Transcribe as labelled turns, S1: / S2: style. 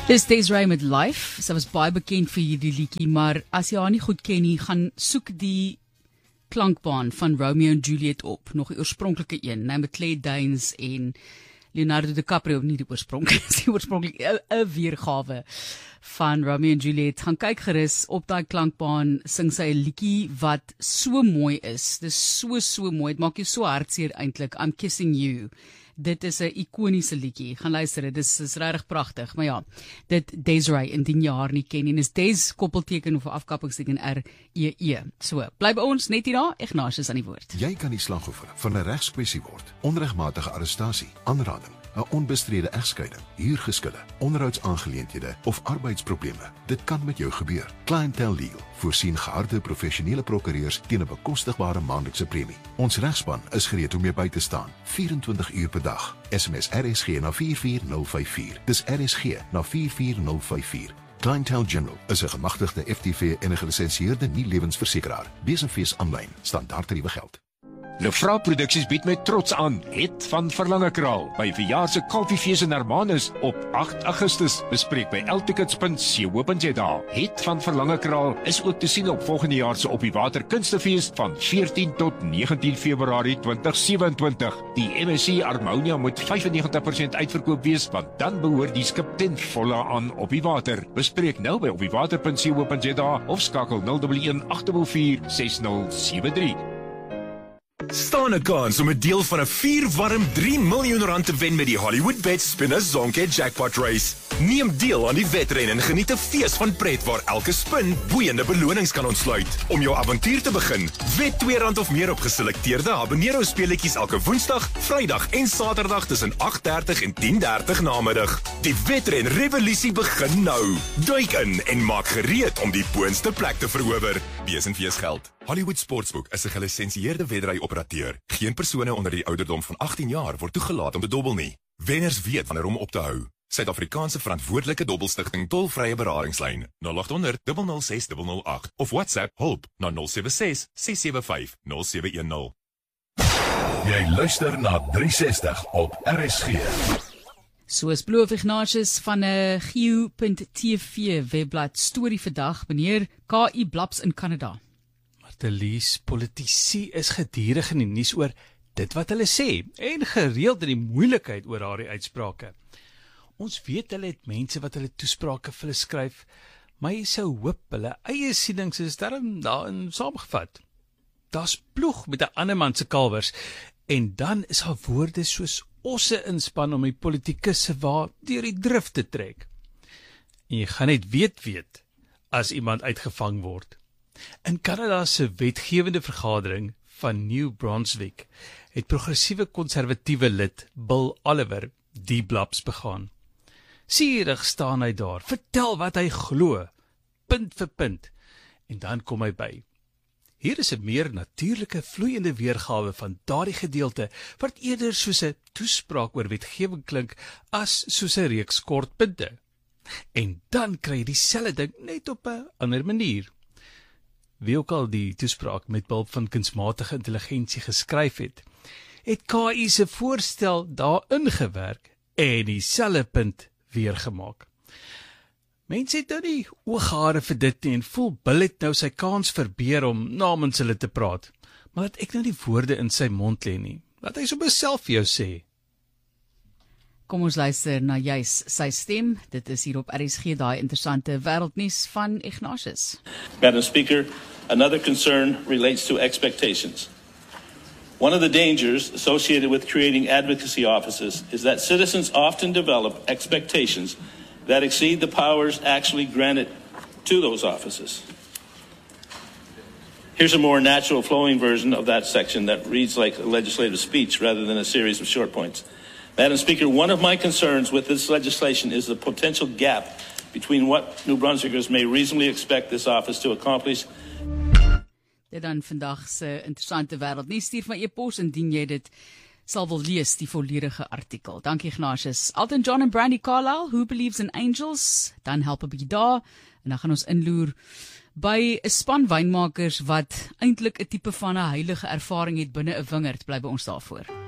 S1: Dis Desiree met Life. Sy was baie bekend vir hierdie liedjie, maar as jy haar nie goed ken nie, gaan soek die klankbaan van Romeo en Juliet op, nog die oorspronklike een, nou met Claire Danes en Leonardo DiCaprio, nie die oorspronklike, 'n weergawe van Romeo en Juliet. Gaan kyk gerus op daai klankbaan, sing sy 'n liedjie wat so mooi is. Dis so mooi. Dit maak jou so hartseer eintlik. I'm Kissing You. Dit is 'n ikoniese liedjie. Gaan luister, dit is regtig pragtig. Maar ja, dit Desiree, indien jy haar nie ken nie, is Des koppelteken of afkappingsteken R-E-E. So, bly by ons net hier daar, Ignatius aan die woord.
S2: Jy kan die slagoffer van 'n regskwessie word. Onregmatige arrestasie, aanranding, 'n onbestrede egskeiding, huurgeskille, onderhoudsaangeleenthede of arbeidsprobleme. Dit kan met jou gebeur. Clientele Legal voorsien geharde professionele prokureurs teen 'n bekostigbare maandelikse premie. Ons regspan is gereed om jou by te staan, 24 uur per dag. SMS RSG na 44054. Dis RSG na 44054. Clientele General is 'n gemagtigde FTV en 'n gelisensieerde nie-lewensversekeraar. Wees en fees aanlyn, standaard tariewe geld.
S3: Lefra Produksies bied met trots aan Het van Verlangekraal by verjaar se Koffiefees in Hermanus op 8 Augustus. Bespreek by eltickets.co.za. Het van Verlangekraal is ook te sien op volgende jaar se Op die Water Kunstefees van 14 tot 19 Februarie 2027. Die MSC Harmonia moet 95% uitverkoop wees, want dan behoort die skip ten volle aan Op die Water. Bespreek nou by opdiewater.co.za of skakel 011 844 6073.
S4: Staan 'n kans om 'n deel van 'n 4 warm R3 miljoen te wen met die Hollywood Spinner Zonke Jackpot Race. Neem deel aan die wedren en geniet 'n fees van pret waar elke spin boeiende belonings kan ontsluit. Om jou avontuur te begin, wed R2 of meer op geselekteerde habanero speletjies elke Woensdag, Vrydag en Saterdag tussen 8:30 en 10:30 namiddag. Die wedren revolusie begin nou. Duik in en maak gereed om die boonste plek te verower. Wees en fees geld. Hollywood Sportsbook is 'n gelisensieerde wedry-operateur. Geen persone onder die ouderdom van 18 jaar word toegelaat om te dobbel nie. Wenners weet wanneer om op te hou. Suid-Afrikaanse verantwoordelike dobbelstigting tolvrye beradingslyn 0800 006 008 of WhatsApp hulp na 076 675 0710.
S5: Jy luister na 360 op RSG.
S1: Soos beloof Ignatius van 'n Geo.tv webblad storie vandag, meneer K.I. Blaps in Kanada.
S6: Martelies, politici is gedurig in die nuus oor dit wat hulle sê en gereeld in die moeilikheid oor haar uitsprake. Ons weet hulle het mense wat hulle toesprake vir hulle skryf, maar jy sou hoop hulle eie sienings is daarin saamgevat. Daar's ploeg met 'n ander man se kalwers en dan is haar woorde soos osse inspan om die politikus se wa deur die drif te trek. En jy gaan net weet as iemand uitgevang word. In Kanada se wetgewende vergadering van New Brunswick het progressiewe konservatiewe lid Bill Oliver die Blaps begaan. Sierig staan hy daar, vertel wat hy glo, punt vir punt, en dan kom hy by. Hier is 'n meer natuurlike vloeiende weergawe van daardie gedeelte wat eerder soos 'n toespraak oor wetgewing klink as soos 'n reeks kort punte. En dan kry jy dieselfde ding net op 'n ander manier. Wie ook al die toespraak met behulp van kunsmatige intelligensie geskryf het KI se voorstel daarin gewerk en dieselfde punt weergemaak. Mense het nou nie ooghare vir dit nie en voel Bill het nou sy kans verbeur om namens hulle te praat. Maar laat ek nou die woorde in sy mond lê nie. Laat hy sommer self vir jou sê.
S1: Kom ons luister na juis sy stem. Dit is hier op RSG, daai interessante wêreldnuus van Ignatius.
S7: Madam Speaker, another concern relates to expectations. One of the dangers associated with creating advocacy offices is that citizens often develop expectations that exceed the powers actually granted to those offices. Here's a more natural flowing version of that section that reads like a legislative speech rather than a series of short points. Madam Speaker, one of my concerns with this legislation is the potential gap between what New Brunswickers may reasonably expect this office to accomplish.
S1: Dit dan vandag se interessante wêreldnuus. Stuur van e-pos indien jy dit sal wil lees, die volledige artikel. Dankie Ignatius. Elton John en Brandy Carlisle, Who Believes in Angels? Dan help 'n bietjie daar en dan gaan ons inloer by 'n span wynmakers wat eintlik 'n tipe van 'n heilige ervaring het binne 'n wingerd. Bly by ons daarvoor.